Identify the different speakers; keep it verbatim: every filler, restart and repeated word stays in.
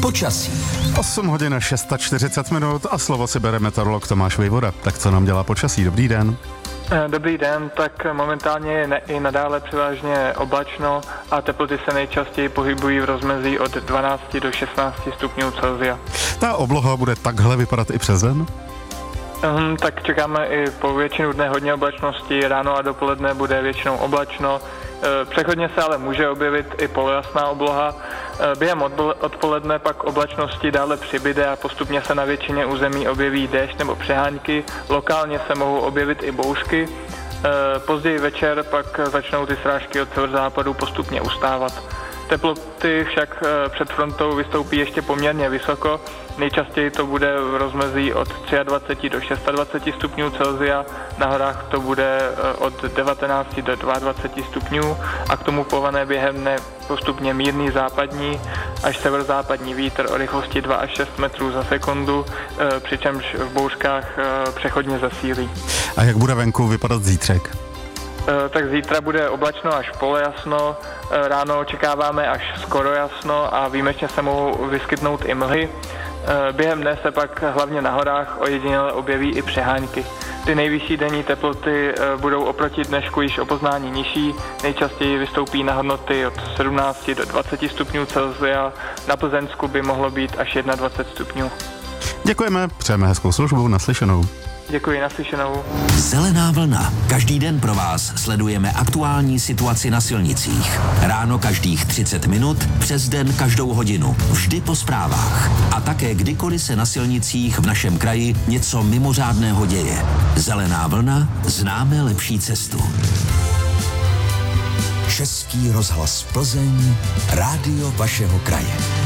Speaker 1: Počasí.
Speaker 2: osm hodin a čtyřicet šest minut a slovo si bere meteorolog Tomáš Vejvoda. Tak co nám dělá počasí? Dobrý den.
Speaker 3: Dobrý den, tak momentálně je ne, i nadále převážně oblačno a teploty se nejčastěji pohybují v rozmezí od dvanácti do šestnácti stupňů Celsia.
Speaker 2: Ta obloha bude takhle vypadat i přes den?
Speaker 3: Um, tak čekáme i po většinu dne hodně oblačnosti, ráno a dopoledne bude většinou oblačno. Přechodně se ale může objevit i polojasná obloha. Během odpoledne pak oblačnosti dále přibyde a postupně se na většině území objeví déšť nebo přehánky. Lokálně se mohou objevit i bouřky. Později večer pak začnou ty srážky od severozápadu postupně ustávat. Teploty však před frontou vystoupí ještě poměrně vysoko. Nejčastěji to bude v rozmezí od dvaceti tři do dvaceti šesti stupňů Celsia, na horách to bude od devatenácti do dvaceti dvou stupňů a k tomu pované během dne postupně mírný západní až severozápadní vítr o rychlosti dva až šest metrů za sekundu, přičemž v bouřkách přechodně zesílí.
Speaker 2: A jak bude venku vypadat zítřek?
Speaker 3: Tak zítra bude oblačno až polojasno, ráno očekáváme až skoro jasno a výjimečně se mohou vyskytnout i mlhy. Během dne se pak hlavně na horách ojediněle objeví i přehánky. Ty nejvyšší denní teploty budou oproti dnešku již o poznání nižší, nejčastěji vystoupí na hodnoty od sedmnácti do dvaceti stupňů Celsia, na Plzeňsku by mohlo být až dvacet jedna stupňů.
Speaker 2: Děkujeme, přejeme hezkou službu, naslyšenou.
Speaker 3: Děkuji, naslyšenou.
Speaker 1: Zelená vlna. Každý den pro vás sledujeme aktuální situaci na silnicích. Ráno každých třicet minut, přes den každou hodinu. Vždy po zprávách. A také kdykoliv se na silnicích v našem kraji něco mimořádného děje. Zelená vlna, známe lepší cestu. Český rozhlas Plzeň, rádio vašeho kraje.